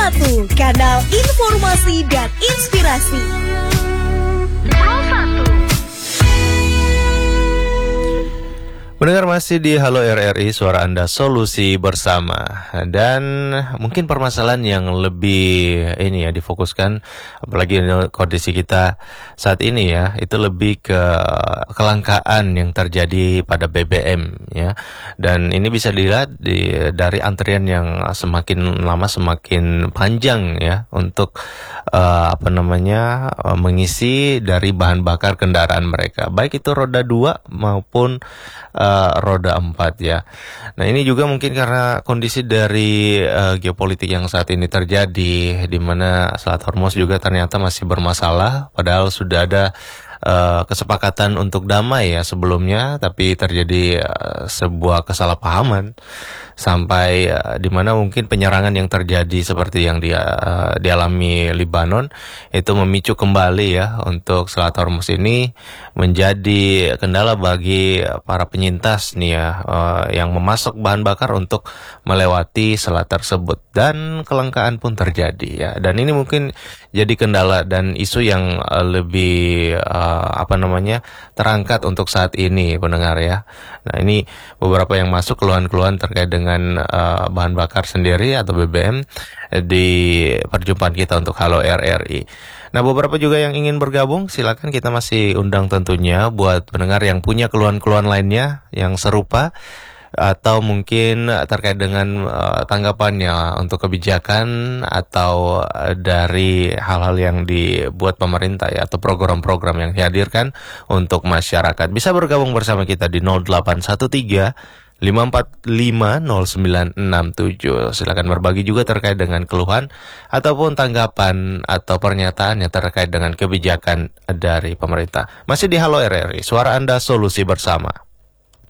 1, kanal informasi dan inspirasi. Pro 1. Mendengar masih di Halo RRI, suara Anda solusi bersama. Dan mungkin permasalahan yang lebih ini ya difokuskan, apalagi kondisi kita saat ini ya, itu lebih ke kelangkaan yang terjadi pada BBM ya. Dan ini bisa dilihat dari antrian yang semakin lama semakin panjang ya untuk mengisi dari bahan bakar kendaraan mereka, baik itu roda 2 maupun roda 4 ya. Nah ini juga mungkin karena kondisi dari geopolitik yang saat ini terjadi, di mana Selat Hormuz juga ternyata masih bermasalah, padahal sudah ada kesepakatan untuk damai ya sebelumnya, tapi terjadi sebuah kesalahpahaman sampai di mana mungkin penyerangan yang terjadi seperti yang dialami Lebanon itu memicu kembali ya untuk Selat Hormuz ini menjadi kendala bagi para penyintas nih ya, yang memasok bahan bakar untuk melewati selat tersebut, dan kelangkaan pun terjadi ya. Dan ini mungkin jadi kendala dan isu yang lebih terangkat untuk saat ini pendengar ya. Nah ini beberapa yang masuk keluhan-keluhan terkait dengan bahan bakar sendiri atau BBM di perjumpaan kita untuk Halo RRI. Nah beberapa juga yang ingin bergabung, silakan, kita masih undang tentunya buat pendengar yang punya keluhan-keluhan lainnya yang serupa, atau mungkin terkait dengan tanggapannya untuk kebijakan atau dari hal-hal yang dibuat pemerintah ya, atau program-program yang dihadirkan untuk masyarakat. Bisa bergabung bersama kita di 0813 545 0967. Silakan berbagi juga terkait dengan keluhan ataupun tanggapan atau pernyataan yang terkait dengan kebijakan dari pemerintah. Masih di Halo RRI, suara Anda solusi bersama.